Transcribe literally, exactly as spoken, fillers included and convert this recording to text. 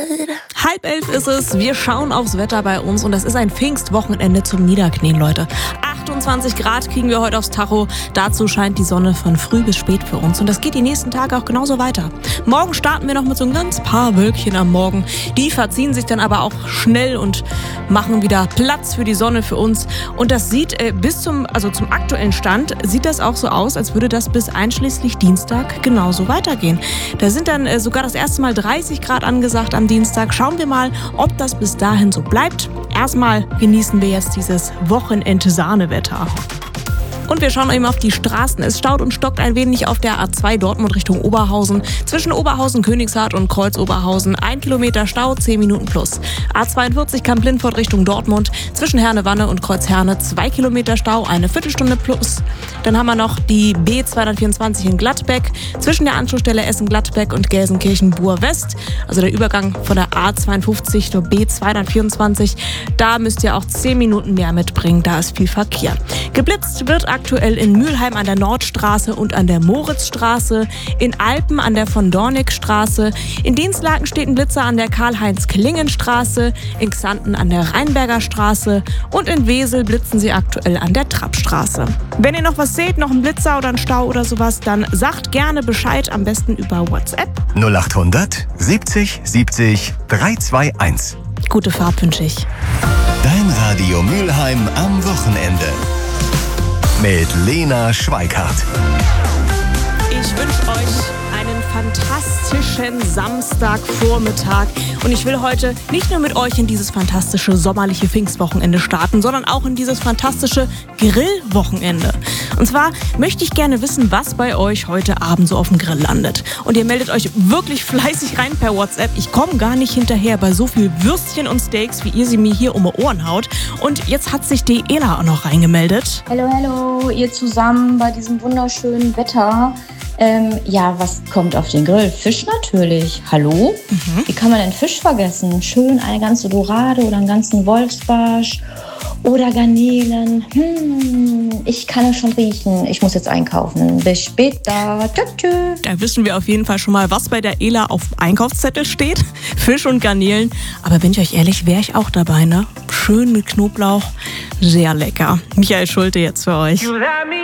Halb elf ist es, wir schauen aufs Wetter bei uns und das ist ein Pfingstwochenende zum Niederknien, Leute. achtundzwanzig Grad kriegen wir heute aufs Tacho. Dazu scheint die Sonne von früh bis spät für uns und das geht die nächsten Tage auch genauso weiter. Morgen starten wir noch mit so ein ganz paar Wölkchen am Morgen. Die verziehen sich dann aber auch schnell und machen wieder Platz für die Sonne für uns. Und das sieht äh, bis zum, also zum aktuellen Stand, sieht das auch so aus, als würde das bis einschließlich Dienstag genauso weitergehen. Da sind dann äh, sogar das erste Mal dreißig Grad angesagt am Dienstag. Schauen wir mal, ob das bis dahin so bleibt. Erstmal genießen wir jetzt dieses Wochenend-Sahnewetter. Und wir schauen eben auf die Straßen. Es staut und stockt ein wenig auf der A zwei Dortmund Richtung Oberhausen. Zwischen Oberhausen, Königshardt und Kreuz-Oberhausen ein Kilometer Stau, zehn Minuten plus. A zweiundvierzig Kamp-Lindfort Richtung Dortmund. Zwischen Herne-Wanne und Kreuz-Herne zwei Kilometer Stau, eine Viertelstunde plus. Dann haben wir noch die B zweihundertvierundzwanzig in Gladbeck. Zwischen der Anschlussstelle Essen-Gladbeck und Gelsenkirchen-Buhr-West. Also der Übergang von der A zweiundfünfzig zur B zweihundertvierundzwanzig. Da müsst ihr auch zehn Minuten mehr mitbringen. Da ist viel Verkehr. Geblitzt wird aktuell in Mülheim an der Nordstraße und an der Moritzstraße, in Alpen an der von Dornick-Straße, in Dinslaken steht ein Blitzer an der Karl-Heinz-Klingen-Straße, in Xanten an der Rheinberger Straße und in Wesel blitzen sie aktuell an der Trappstraße. Wenn ihr noch was seht, noch einen Blitzer oder einen Stau oder sowas, dann sagt gerne Bescheid, am besten über WhatsApp. null achthundert siebzig siebzig dreihundertzweiundundzwanzig. Gute Fahrt wünsche ich. Dein Radio Mülheim am Wochenende. Mit Lena Schweikart. Ich wünsche euch einen fantastischen Samstagvormittag und ich will heute nicht nur mit euch in dieses fantastische sommerliche Pfingstwochenende starten, sondern auch in dieses fantastische Grillwochenende. Und zwar möchte ich gerne wissen, was bei euch heute Abend so auf dem Grill landet. Und ihr meldet euch wirklich fleißig rein per WhatsApp. Ich komme gar nicht hinterher bei so viel Würstchen und Steaks, wie ihr sie mir hier um die Ohren haut. Und jetzt hat sich die Ela auch noch reingemeldet. Hallo, hallo, ihr zusammen bei diesem wunderschönen Wetter. Ähm, ja, was kommt auf den Grill? Fisch natürlich. Hallo? Mhm. Wie kann man denn Fisch vergessen? Schön eine ganze Dorade oder einen ganzen Wolfsbarsch oder Garnelen. Hm, ich kann es schon riechen. Ich muss jetzt einkaufen. Bis später. Tschüss, tschüss. Da wissen wir auf jeden Fall schon mal, was bei der Ela auf dem Einkaufszettel steht. Fisch und Garnelen. Aber bin ich euch ehrlich, wäre ich auch dabei, ne? Schön mit Knoblauch. Sehr lecker. Michael Schulte jetzt für euch.